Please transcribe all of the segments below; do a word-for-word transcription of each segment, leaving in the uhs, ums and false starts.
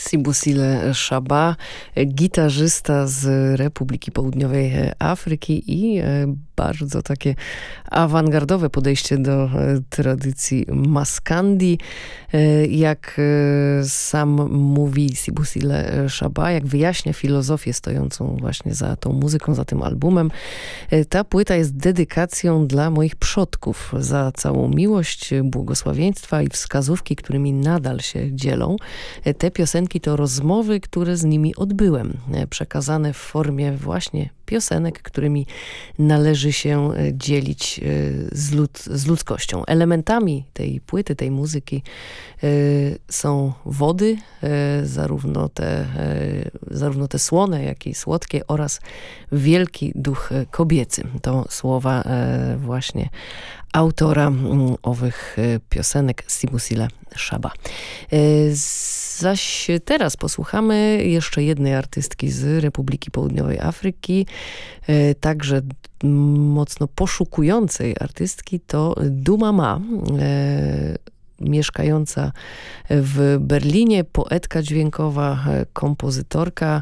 Sibusile Shaba, gitarzysta z Republiki Południowej Afryki i bardzo takie awangardowe podejście do tradycji maskandi. Jak sam mówi Sibusile Shaba, jak wyjaśnia filozofię stojącą właśnie za tą muzyką, za tym albumem, ta płyta jest dedykacją dla moich przodków za całą miłość, błogosławieństwa i wskazówki, którymi nadal się dzielą. Te piosenki to rozmowy, które z nimi odbyłem, przekazane w formie właśnie piosenek, którymi należy się dzielić z, lud z ludzkością. Elementami tej płyty, tej muzyki y, są wody, y, zarówno, te, y, zarówno te słone, jak i słodkie, oraz wielki duch kobiecy. To słowa y, właśnie autora y, owych y, piosenek, Sibusile Shaba. Y, Zaś teraz posłuchamy jeszcze jednej artystki z Republiki Południowej Afryki, także mocno poszukującej artystki, to Duma Ma, mieszkająca w Berlinie, poetka dźwiękowa, kompozytorka,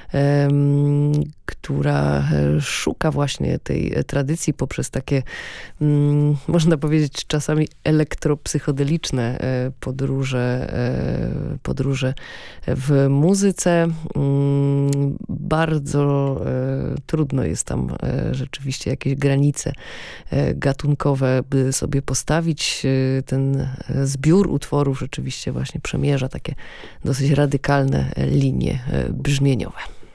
która szuka właśnie tej tradycji poprzez takie, można powiedzieć, czasami elektropsychodeliczne podróże, podróże w muzyce. Bardzo trudno jest tam rzeczywiście jakieś granice gatunkowe, by sobie postawić. Ten zbiór utworów rzeczywiście właśnie przemierza takie dosyć radykalne linie brzmieniowe.